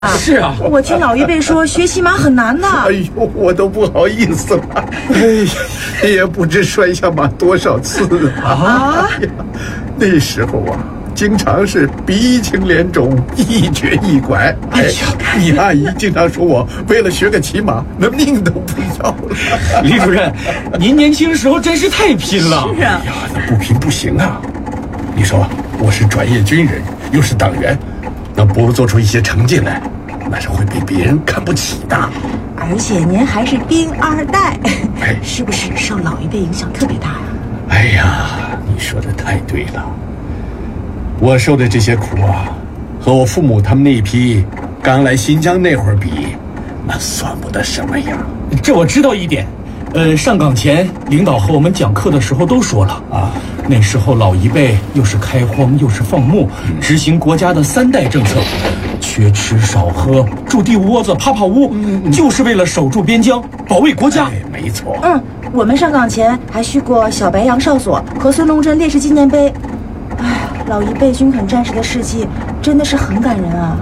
是啊， 我听老一辈说学骑马很难的。 哎呦，我都不好意思了。哎，也不知摔下马多少次啊！哎呀，那时候啊，经常是鼻青脸肿，一瘸一拐。哎呀，你阿姨经常说我为了学个骑马，那命都不要了。 李主任，您年轻时候真是太拼了。 是啊， 哎呀，那不拼不行啊！你说我是专业军人，又是党员，那不做出一些成绩来，那是会被别人看不起的。 而且您还是兵二代， 哎， 是不是受老一辈影响特别大呀？ 哎呀，你说的太对了。我受的这些苦啊，和我父母他们那一批刚来新疆那会儿比，那算不得什么呀。 这我知道一点。上岗前，领导和我们讲课的时候都说了啊，那时候老一辈又是开荒又是放牧，执行国家的3代政策，缺吃少喝，住地窝子趴屋，就是为了守住边疆，保卫国家。 哎，没错。 我们上岗前还去过小白杨哨所和孙龙镇烈士纪念碑。哎，老一辈军垦战士的事迹真的是很感人啊。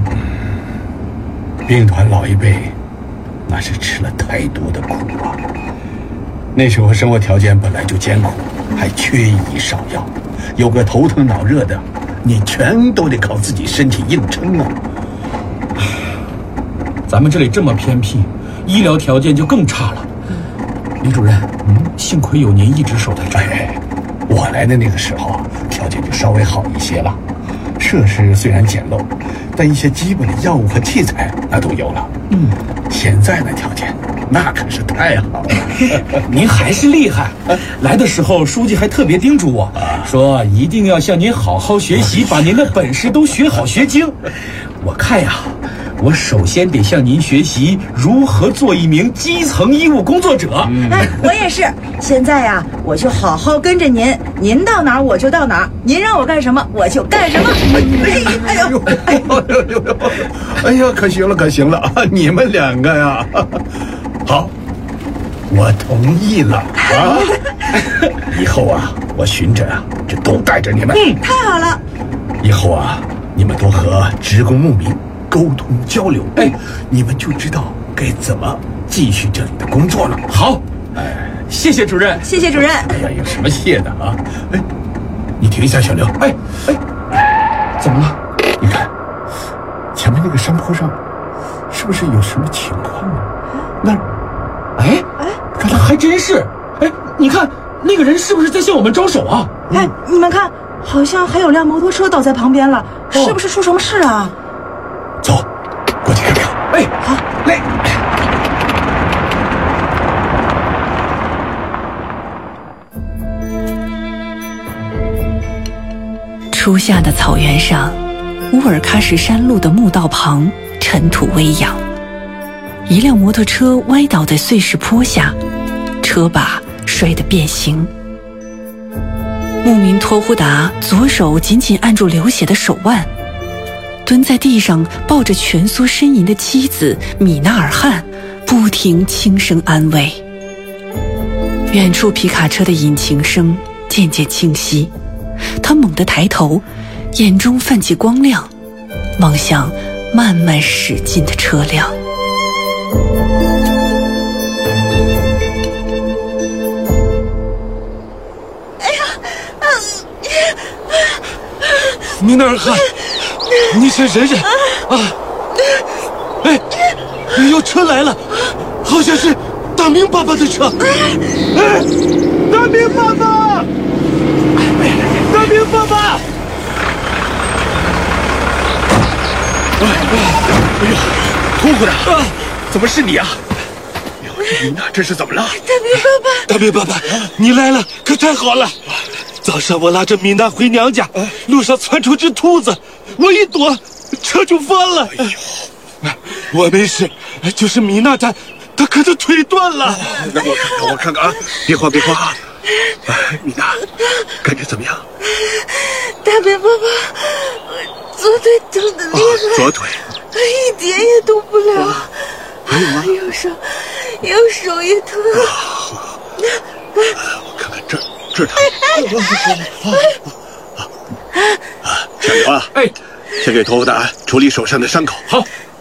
兵团老一辈那是吃了太多的苦啊。那时候生活条件本来就艰苦，还缺医少药，有个头疼脑热的，你全都得靠自己身体硬撑啊。 咱们这里这么偏僻，医疗条件就更差了。李主任，幸亏有您一直守在这儿。 哎，我来的那个时候啊，条件就稍微好一些了，设施虽然简陋，但一些基本的药物和器材那都有了。现在的条件那可是太好了。 您还是厉害。来的时候书记还特别叮嘱我，说一定要向您好好学习，把您的本事都学好学精。我看呀，我首先得向您学习如何做一名基层医务工作者。 哎，我也是。现在呀，我就好好跟着您，您到哪儿我就到哪儿，您让我干什么我就干什么。 哎呀，可行了可行了啊！你们2个呀，好，我同意了啊！以后啊，我巡着啊就都带着你们。 太好了。 以后啊，你们多和职工牧民沟通交流，你们就知道该怎么继续这里的工作了。 好，谢谢主任。 谢谢主任。 哎呀，有什么谢的啊？哎，你停一下，小刘。 怎么了？ 你看，前面那个山坡上，是不是有什么情况啊？那儿， 看他还真是。你看那个人是不是在向我们招手啊？ 你们看，好像还有辆摩托车倒在旁边了，是不是出什么事啊？ 走，过去看看。 好， 来。 初夏的草原上，乌尔喀什山路的墓道旁，尘土微扬。一辆摩托车歪倒在碎石坡下，车把摔得变形。牧民托呼达左手紧紧按住流血的手腕，蹲在地上抱着蜷缩呻吟的妻子米纳尔汗，不停轻声安慰。远处皮卡车的引擎声渐渐清晰，他猛地抬头，眼中泛起光亮，望向慢慢驶进的车辆。 米纳尔汗，你先忍忍啊！有车来了，好像是大明爸爸的车。大明爸爸，大明爸爸！ 哎呦，托呼达，怎么是你啊？米娜，这是怎么了？ 大明爸爸，你来了，可太好了！早上我拉着米娜回娘家，路上窜出只兔子，我一躲，车就翻了。我没事，就是米娜她可的腿断了。 那我看看啊，别慌啊！米娜，感觉怎么样？ 大明爸爸，左腿疼得厉害， 左腿一点也动不了。 还有吗？ 右手也疼。 我看看这疼。小刘啊，先给托呼达处理手上的伤口。 好。